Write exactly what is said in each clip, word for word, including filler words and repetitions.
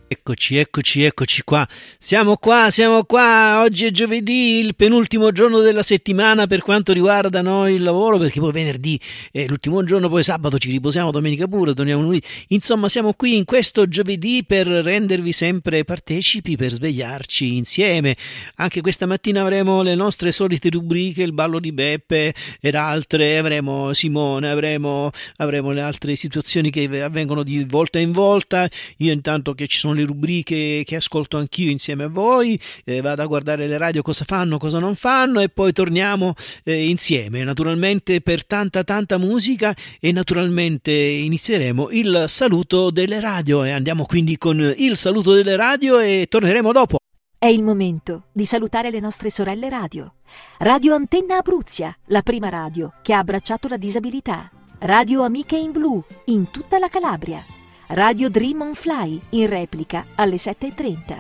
Eccoci, eccoci, eccoci qua. Siamo qua, siamo qua. Oggi è giovedì, il penultimo giorno della settimana per quanto riguarda noi il lavoro, perché poi venerdì è l'ultimo giorno, poi sabato ci riposiamo, domenica pure, torniamo lunedì. Insomma, siamo qui in questo giovedì per rendervi sempre partecipi, per svegliarci insieme. Anche questa mattina avremo le nostre solite rubriche, il ballo di Beppe ed altre, avremo Simone, avremo, avremo le altre situazioni che avvengono di volta in volta. Io intanto che ci sono le rubriche che ascolto anch'io insieme a voi, eh, vado a guardare le radio cosa fanno, cosa non fanno e poi torniamo eh, insieme, naturalmente per tanta tanta musica, e naturalmente inizieremo il saluto delle radio e andiamo quindi con il saluto delle radio e torneremo dopo. È il momento di salutare le nostre sorelle radio. Radio Antenna Abruzia, la prima radio che ha abbracciato la disabilità. Radio Amiche in Blu, in tutta la Calabria. Radio Dream on Fly, in replica alle sette e trenta.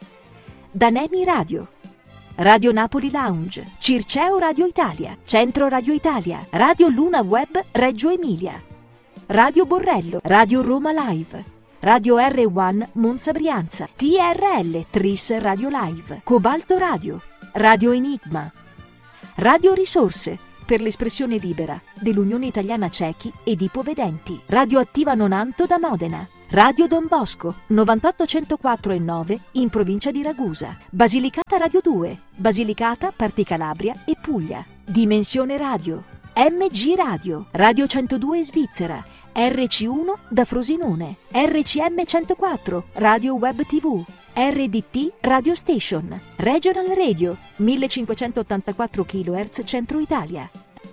Danemi Radio. Radio Napoli Lounge, Circeo Radio Italia, Centro Radio Italia, Radio Luna Web Reggio Emilia, Radio Borrello, Radio Roma Live, Radio R uno Monza Brianza, T R L Tris Radio Live, Cobalto Radio, Radio Enigma, Radio Risorse, per l'espressione libera dell'Unione Italiana Ciechi ed Ipovedenti, Radio Attiva Nonanto da Modena, Radio Don Bosco novantotto centoquattro e nove in provincia di Ragusa, Basilicata Radio due, Basilicata, Parti Calabria e Puglia, Dimensione Radio, M G Radio, Radio centodue Svizzera, R C uno da Frosinone, R C M centoquattro, Radio Web tivù, R D T Radio Station, Regional Radio millecinquecentottantaquattro chilohertz Centro Italia,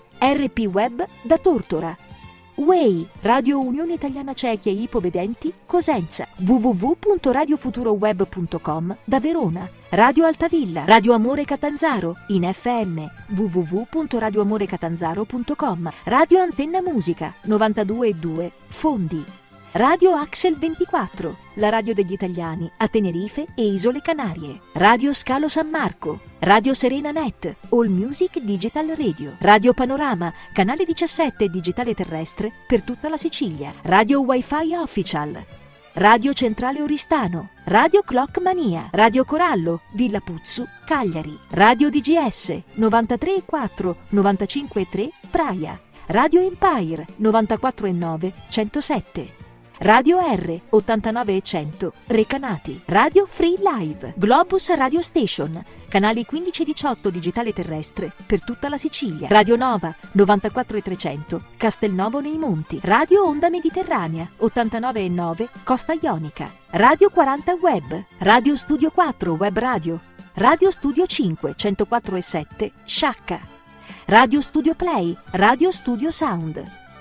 R P Web da Tortora, W E I Radio Unione Italiana Ciechi e Ipovedenti Cosenza, w w w punto radio futuro web punto com da Verona, Radio Altavilla, Radio Amore Catanzaro in F M, w w w punto radio amore catanzaro punto com, Radio Antenna Musica novantadue e due Fondi, Radio Axel ventiquattro, la radio degli italiani a Tenerife e Isole Canarie, Radio Scalo San Marco, Radio Serena Net, All Music Digital Radio, Radio Panorama, canale diciassette digitale terrestre per tutta la Sicilia, Radio Wi-Fi Official, Radio Centrale Oristano, Radio Clock Mania, Radio Corallo, Villa Puzzu, Cagliari, Radio D G S novantatré e quattro, novantacinque e tre Praia, Radio Empire novantaquattro e nove, centosette, Radio R ottantanove e cento Recanati, Radio Free Live, Globus Radio Station, canali quindici e diciotto digitale terrestre per tutta la Sicilia, Radio Nova novantaquattro e trecento Castelnuovo nei Monti, Radio Onda Mediterranea ottantanove e nove Costa Ionica, Radio quaranta Web, Radio Studio quattro Web Radio, Radio Studio cinque centoquattro e sette Sciacca, Radio Studio Play, Radio Studio Sound,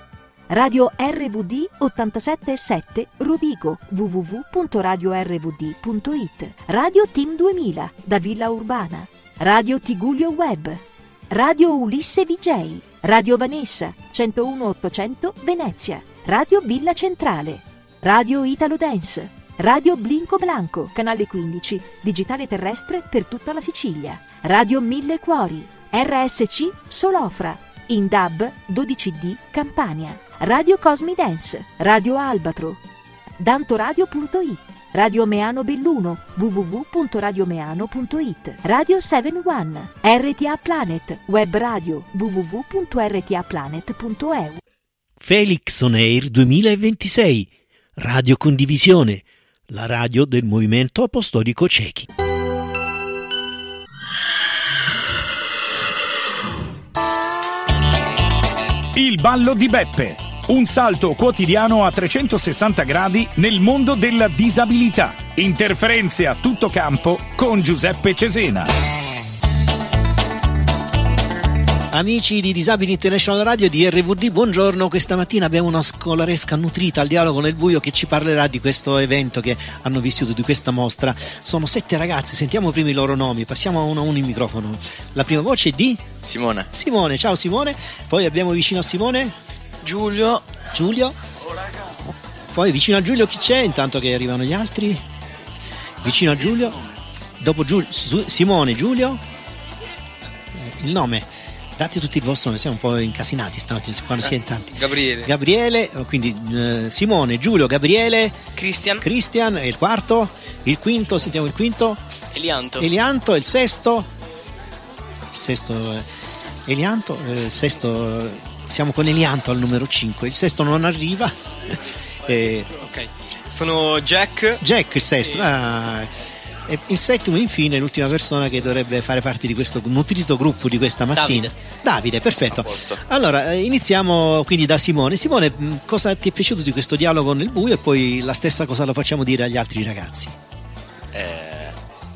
Radio R V D ottantasette e sette Rovigo, w w w punto radio r v d punto i t, Radio Team duemila da Villa Urbana, Radio Tigullio Web, Radio Ulisse V J, Radio Vanessa centouno ottocento Venezia, Radio Villa Centrale, Radio Italo Dance, Radio Blinco Blanco, canale quindici, digitale terrestre per tutta la Sicilia, Radio Mille Cuori, R S C Solofra, in D A B dodici D Campania, Radio Cosmi Dance, Radio Albatro, dantoradio punto i t, Radio Meano Belluno, w w w punto radio meano punto i t, Radio sette uno, R T A Planet, Web Radio, w w w punto r t a planet punto e u. Felix On Air duemilaventisei, Radio Condivisione, la radio del Movimento Apostolico Ciechi. Il ballo di Beppe, un salto quotidiano a trecentosessanta gradi nel mondo della disabilità. Interferenze a tutto campo con Giuseppe Cesena. Amici di Disabili International Radio di R V D, buongiorno. Questa mattina abbiamo una scolaresca nutrita al dialogo nel buio che ci parlerà di questo evento che hanno vissuto, di questa mostra. Sono sette ragazzi, sentiamo prima i loro nomi, passiamo uno a uno il microfono. La prima voce è di? Simone. Simone, ciao Simone. Poi abbiamo vicino a Simone? Giulio. Giulio. Poi vicino a Giulio chi c'è? Intanto che arrivano gli altri. Vicino a Giulio. Dopo Giulio, Simone, Giulio. Il nome. date tutti il vostro nome, siamo un po' incasinati stamattina quando si è in tanti. Gabriele. Gabriele, quindi eh, Simone, Giulio, Gabriele, Cristian. Cristian è il quarto, il quinto, sentiamo il quinto. Elianto. Elianto, il sesto. Il sesto eh, Elianto, eh, il sesto eh, siamo con Elianto al numero cinque, il sesto non arriva. eh, Ok. Sono Jack. Jack il sesto. E... Ah, e il settimo infine l'ultima persona che dovrebbe fare parte di questo nutrito gruppo di questa mattina. Davide. Davide, perfetto. Allora eh, iniziamo quindi da Simone. Simone, mh, cosa ti è piaciuto di questo dialogo nel buio e poi la stessa cosa lo facciamo dire agli altri ragazzi? È,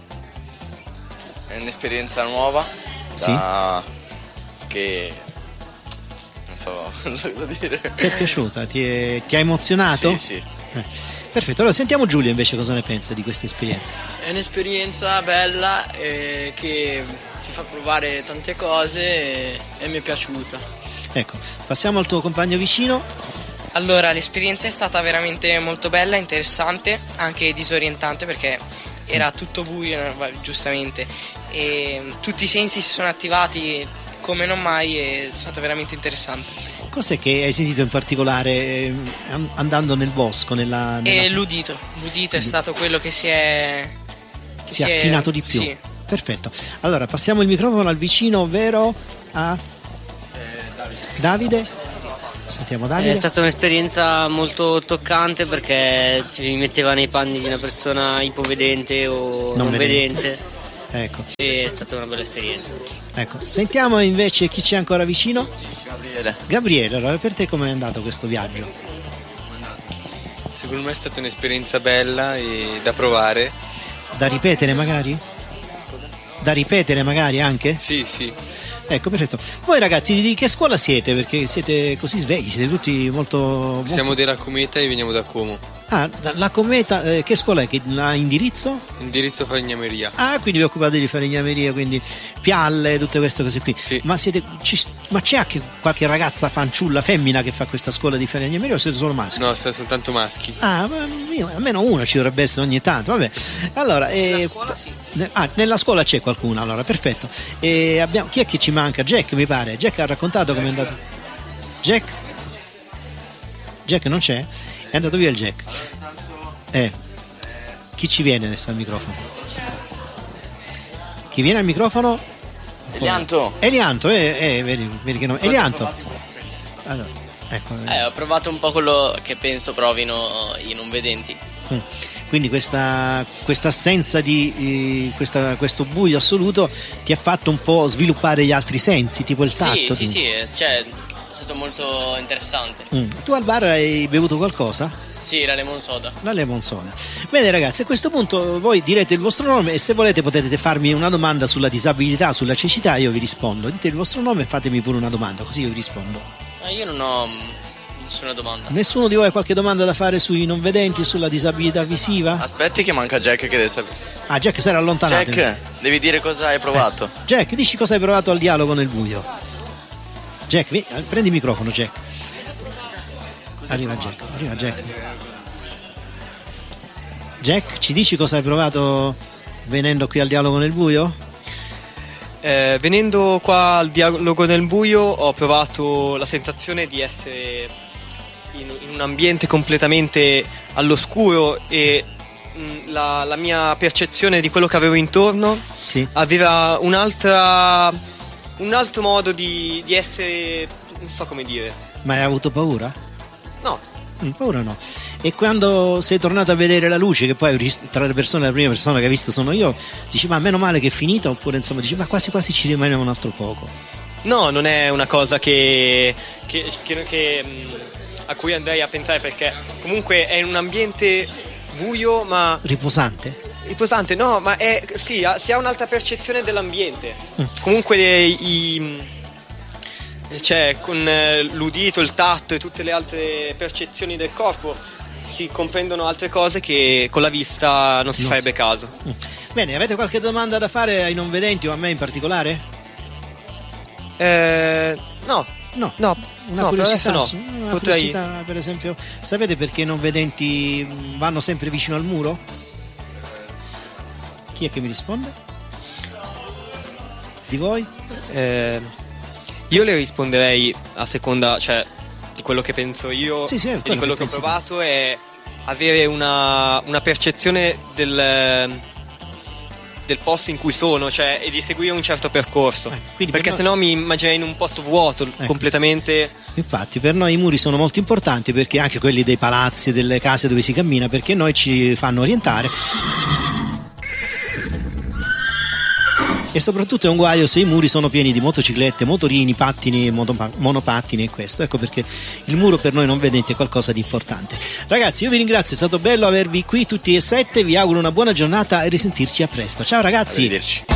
è un'esperienza nuova. Sì. Da... Che non so, non so cosa dire. Ti è piaciuta? Ti, è, ti ha emozionato? Sì, sì. Eh. Perfetto, allora sentiamo Giulio invece cosa ne pensa di questa esperienza. È un'esperienza bella eh, che ti fa provare tante cose e, e mi è piaciuta. Ecco, passiamo al tuo compagno vicino. Allora, l'esperienza è stata veramente molto bella, interessante, anche disorientante perché era tutto buio, giustamente, e tutti i sensi si sono attivati come non mai, è stato veramente interessante. Cos'è che hai sentito in particolare eh, andando nel bosco? Nella, nella... E l'udito, l'udito è stato quello che si è... Si è affinato di più. Sì. Perfetto. Allora passiamo il microfono al vicino, ovvero a Davide. Sentiamo Davide. È stata un'esperienza molto toccante perché ci metteva nei panni di una persona ipovedente o non, non vedente. vedente. Ecco. E è stata una bella esperienza. Ecco. Sentiamo invece chi c'è ancora vicino. Gabriele. Gabriele, allora per te com'è andato questo viaggio? Secondo me è stata un'esperienza bella e da provare. Da ripetere magari? Da ripetere magari anche? Sì, sì. Ecco, perfetto. Voi ragazzi di che scuola siete? Perché siete così svegli, siete tutti molto... molto... Siamo della Cometa e veniamo da Como. Ah, la Cometa, eh, che scuola è? Che ha indirizzo? Indirizzo Falegnameria. Ah, quindi vi occupate di falegnameria, quindi pialle, tutte queste cose qui. Sì. Ma siete, ci, ma c'è anche qualche ragazza fanciulla, femmina che fa questa scuola di falegnameria o siete solo maschi? No, siamo soltanto maschi. Ah, io, almeno una ci dovrebbe essere ogni tanto, vabbè. Allora, eh, Nella scuola sì. Ah, nella scuola c'è qualcuno, allora, perfetto. E abbiamo, chi è che ci manca? Jack, mi pare. Jack ha raccontato come è andato. Jack? Jack non c'è? È andato via il Jack. Eh. Chi ci viene adesso al microfono? Chi viene al microfono? Elianto. Elianto, eh, eh, vedi, vedi che nome. Elianto. Allora, ecco. Eh, ho provato un po' quello che penso provino i non vedenti. Mm. Quindi questa, questa assenza di eh, questa, questo buio assoluto ti ha fatto un po' sviluppare gli altri sensi, tipo il tatto. Sì, sì, tu. sì, cioè, è stato molto interessante. Mm. Tu al bar hai bevuto qualcosa? Sì, la lemon soda. La lemon soda. Bene ragazzi, a questo punto voi direte il vostro nome e se volete potete farmi una domanda sulla disabilità, sulla cecità, io vi rispondo. Dite il vostro nome e fatemi pure una domanda, così io vi rispondo. Ma io non ho nessuna domanda. Nessuno di voi ha qualche domanda da fare sui non vedenti, sulla disabilità visiva? Aspetti che manca Jack che deve sapere. Ah, Jack si era allontanato. Jack, devi dire cosa hai provato. Eh. Jack, dici cosa hai provato al dialogo nel buio. Jack, vi- prendi il microfono, Jack. Arriva Jack, arriva Jack. Jack, ci dici cosa hai provato venendo qui al dialogo nel buio? Eh, venendo qua al dialogo nel buio ho provato la sensazione di essere in, in un ambiente completamente all'oscuro e mh, la, la mia percezione di quello che avevo intorno Sì. aveva un'altra un altro modo di, di essere, non so come dire. Ma hai avuto paura? No. Mm, paura no. E quando sei tornato a vedere la luce, che poi tra le persone la prima persona che hai visto sono io, dici ma meno male che è finita, oppure insomma dici ma quasi quasi ci rimaniamo un altro poco? No, non è una cosa che, che, che, che mh, a cui andrei a pensare, perché comunque è in un ambiente buio ma riposante. Riposante, no, ma è sì, ha, si ha un'altra percezione dell'ambiente. Mm. Comunque i, i cioè con l'udito, il tatto e tutte le altre percezioni del corpo si comprendono altre cose che con la vista non si non farebbe si... caso. Mm. Bene, avete qualche domanda da fare ai non vedenti o a me in particolare? Eh, no, no, no, una no, curiosità, no. Una Potrei... curiosità, per esempio, sapete perché i non vedenti vanno sempre vicino al muro? Chi è che mi risponde? Di voi? Eh, Io le risponderei a seconda, cioè, di quello che penso io sì, sì, e di quello che, che ho provato tu. È avere una, una percezione del, del posto in cui sono, cioè, e di seguire un certo percorso, eh, perché per sennò noi... mi immaginerei in un posto vuoto, ecco. completamente. Infatti per noi i muri sono molto importanti, perché anche quelli dei palazzi, delle case dove si cammina, perché noi ci fanno orientare. E soprattutto è un guaio se i muri sono pieni di motociclette, motorini, pattini, monopattini e questo. Ecco perché il muro per noi non vedente è qualcosa di importante. Ragazzi, io vi ringrazio, è stato bello avervi qui tutti e sette, vi auguro una buona giornata e risentirci a presto. Ciao ragazzi. Arrivederci.